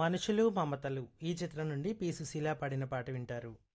మనుషులు మమతలు ఈ చిత్రం నుండి పి సుశీల పాడిన పాట వింటారు.